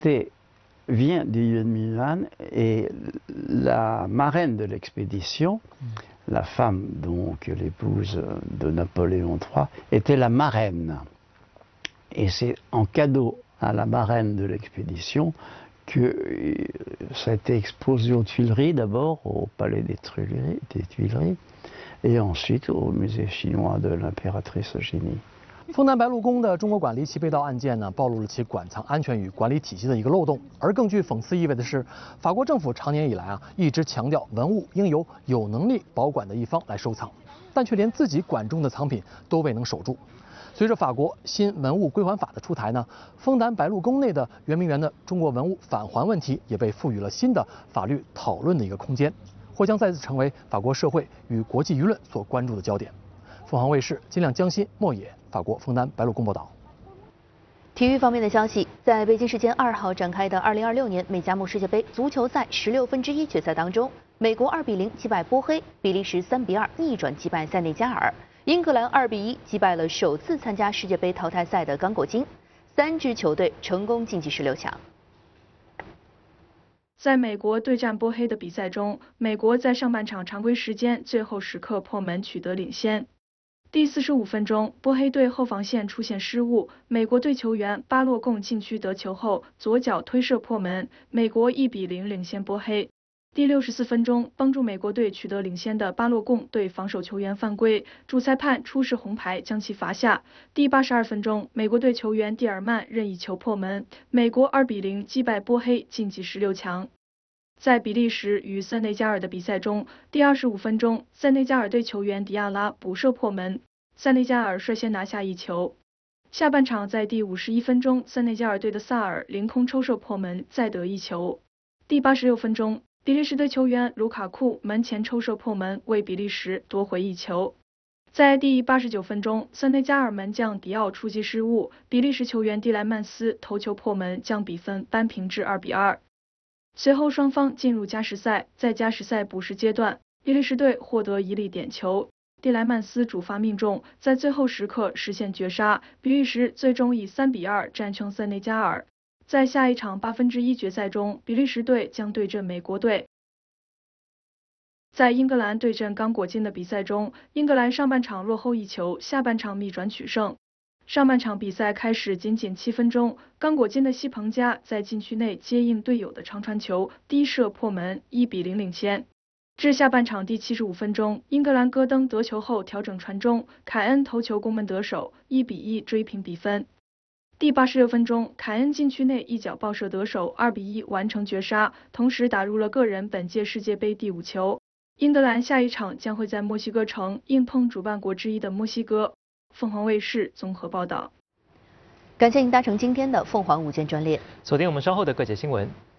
vient du Milan et la marraine de l'expédition, la femme donc l'épouse de Napoléon III, était la marraine. Et c'est en cadeau à la marraine de l'expédition que ça a été exposé aux Tuileries d'abord, au palais des Tuileries, et ensuite au musée chinois de l'impératrice Eugénie。 枫丹白露宫的中国馆离奇被盗案件呢，暴露了其馆藏安全与管理体系的一个漏洞。而更具讽刺意味的是，法国政府长年以来一直强调文物应由有能力保管的一方来收藏，但却连自己管中的藏品都未能守住。随着法国新文物归还法的出台呢，枫丹白露宫内的圆明园的中国文物返还问题也被赋予了新的法律讨论的一个空间，或将再次成为法国社会与国际舆论所关注的焦点。凤凰卫视金亮、江欣、莫野，法国枫丹白露宫报道。 体育方面的消息，在北京时间2号展开的2026年美加墨世界杯足球赛16分之一决赛当中，美国2比0击败波黑，比利时3比2逆转击败塞内加尔，英格兰2比1击败了首次参加世界杯淘汰赛的刚果金，3支球队成功晋级16强。 在美国对战波黑的比赛中，美国在上半场常规时间最后时刻破门取得领先。第45分钟，波黑队后防线出现失误，美国队球员巴洛贡禁区得球后左脚推射破门，美国1比0领先波黑。第64分钟，帮助美国队取得领先的巴洛贡对防守球员犯规，主裁判出示红牌将其罚下。第82分钟，美国队球员蒂尔曼任意球破门，美国2比0击败波黑晋级16强。 在比利时与塞内加尔的比赛中，第25分钟，塞内加尔队球员迪亚拉补射破门，塞内加尔率先拿下一球。下半场在第51分钟，塞内加尔队的萨尔凌空抽射破门，再得一球。第86分钟，比利时队球员卢卡库门前抽射破门，为比利时夺回一球。在第89分钟，塞内加尔门将迪奥出击失误，比利时球员蒂莱曼斯头球破门，将比分扳平至2比2。 随后双方进入加时赛，在加时赛补时阶段，比利时队获得一粒点球，蒂莱曼斯主罚命中，在最后时刻实现绝杀，比利时最终以3比2战胜塞内加尔。在下一场1/8决赛中，比利时队将对阵美国队。在英格兰对阵刚果金的比赛中，英格兰上半场落后一球，下半场逆转取胜。 上半场比赛开始仅7分钟，刚果金的西彭加在禁区内接应队友的长传球，低射破门，1比0领先。至下半场第75分钟，英格兰戈登得球后调整传中，凯恩头球攻门得手，1比1追平比分。第86分钟，凯恩禁区内一脚爆射得手，2比1完成绝杀，同时打入了个人本届世界杯第5球。英格兰下一场将会在墨西哥城硬碰主办国之一的墨西哥。 凤凰卫视综合报道。 感谢您搭乘今天的凤凰午间专列。 锁定我们稍后的各界新闻。